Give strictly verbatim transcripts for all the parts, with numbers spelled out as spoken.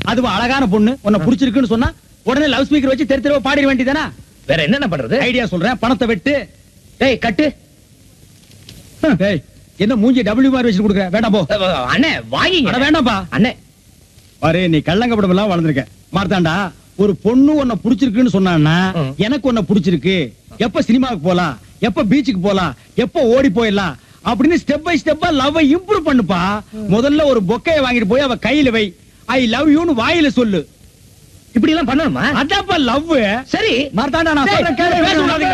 அதுவும் அழகான பொண்ணு உன்னை பிடிச்சிருக்குன்னு சொன்னா உடனே லவ் ஸ்பீக்கர் வச்சு தெரு தெருவா பாடிட வேண்டியதானா? வேற என்னென்ன பண்றது? ஐடியா சொல்றேன், பணத்தை வெட்டு. டேய் கட்டு. டேய் என்ன மூஞ்சி டபிள்யூ மாதிரி வச்சு கொடுக்குற? வேண்டாம் போ. அண்ணே வாங்கிங்க. அட வேண்டாம்ப்பா. அண்ணே பாரு, நீ கள்ளங்கப்படம் எல்லாம் வளர்ந்துருக்க மார்த்தாண்டா. ஒரு பொண்ணு உன்னை பிடிச்சிருக்குன்னு சொன்னான்னா எனக்கு உன்னை பிடிச்சிருக்கு, எப்ப சினிமாவுக்கு போலாம், எப்ப பீச்சுக்கு போலாம், எப்ப ஓடி போயிடலாம் அப்படின்னு ஸ்டெப் பை ஸ்டெப்பா லவ் இம்ப்ரூவ் பண்ணுப்பா. முதல்ல ஒரு பொக்கையை வாங்கிட்டு போய் அவ கையில வை, ஐ லவ் யூன்னு வாயில சொல்லு. இப்படி எல்லாம் பண்ணணுமா? அதான்ப்பா லவ். சரி மார்த்தாண்டா, நான் சொல்றேன் கேளு. பேச விடாதீங்க.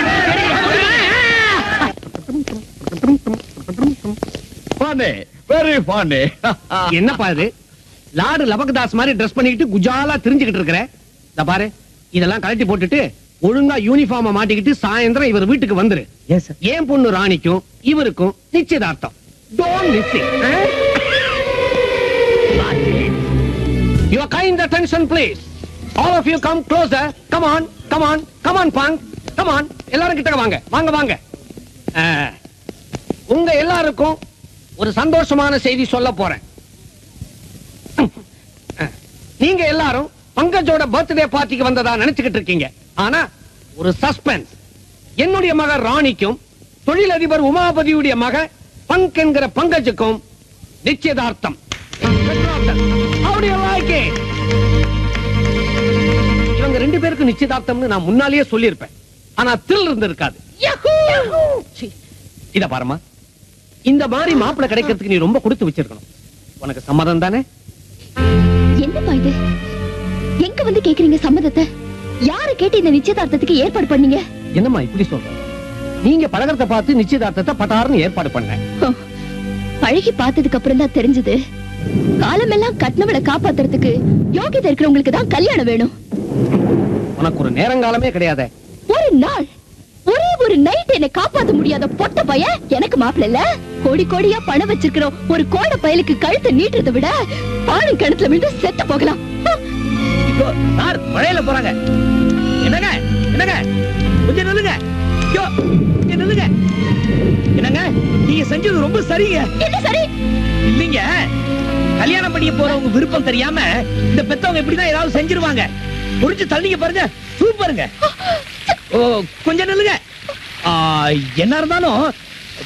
Very funny. என்னப்பா இது? லார்டு லபகதாஸ் மாதிரி ட்ரெஸ் பண்ணிக்கிட்டு குஜாலா தெரிஞ்சுக்கிட்டு இருக்கற. இத பாரு, இதெல்லாம் கழட்டி போட்டுட்டு ஒழுங்கா யூனிஃபார்ம் மாட்டிக்கிட்டு சாயந்தரம் இவர் வீட்டுக்கு வந்துரு. ஏன் பொண்ணு ராணிக்கும் இவருக்கும் நிச்சயதார்த்தம். Don't miss it. Your kind attention please. All of you come closer. Come on, come on, come on punk. Come on. எல்லாரும் கிட்ட வாங்க. வாங்க வாங்க. உங்க எல்லாருக்கும் ஒரு சந்தோஷமான செய்தி சொல்ல போறேன். நீங்க எல்லாரும் பங்கஜோட பர்த்டே பார்ட்டிக்கு வந்ததா நினைச்சுக்கிட்டு இருக்கீங்க. ஆனா ஒரு சஸ்பென்ஸ். என்னுடைய மக ராணிக்கும் தொழிலதிபர் உமாபதியுடைய மக பங்க் என்கிற பங்கஜுக்கும் நிச்சயதார்த்தம். இவங்க ரெண்டு பேருக்கு நிச்சயதார்த்தம்னு நான் முன்னாலேயே சொல்லியிருப்பேன். ஆனா தில் இருந்து இருக்காது. இத பாருமா, இந்த மாதிரி மாப்பிள்ளை கிடைக்கிறதுக்கு நீ ரொம்ப கொடுத்து வச்சிருக்கணும். உனக்கு சம்மதம் தானே? என்னப்பா இது? எங்க வந்து கேக்குறீங்க சம்மதத்தை? யாரை கேட்டு இந்த நிச்சயதார்த்தத்துக்கு ஏற்பாடு பண்ணீங்க? என்னம்மா இப்படி சொல்ற? நீங்க பழகறத பார்த்து நிச்சயதார்த்தத்தை பட்டாருன்னு ஏற்பாடு பண்ணேன். பழகி பார்த்ததுக்கு அப்புறம் தான் தெரிஞ்சது, காலமெல்லாம் கட்னவளை காப்பாத்துறதுக்கு யோகியதை இருக்கிறவங்களுக்கு தான் கல்யாணம் வேணும். உனக்கு ஒரு நேரங்காலமே கிடையாது. ஒரு நாள், ஒரே ஒரு நைட் என்னை காப்பாத்த முடியாத பொட்ட பையன் எனக்கு மாப்பிள்ள இல்ல. கோடி கோடியா பணம் வச்சிருக்கிறோம் ஒரு கோட பயலுக்கு கழுத்தை நீட்டுறதை விட பாலும் கிணத்துல விழுந்து செத்து போகலாம். சார் மழையில போறாங்க. என்னங்க என்னங்க கொஞ்சம் நில்லுங்க. நில்லுங்க. என்னங்க நீங்க செஞ்சது ரொம்ப சரிங்க. என்ன சரி? இல்லீங்க, கல்யாணம் பண்ணிய போறவங்க விருப்பம் தெரியாம இந்த பெத்தவங்க இப்படிதான் ஏதாவது செஞ்சிருவாங்க. புரிஞ்சு தள்ளிங்க பாருங்க. சூப்பருங்க. ஓ கொஞ்சம் நில்லுங்க. என்ன இருந்தாலும்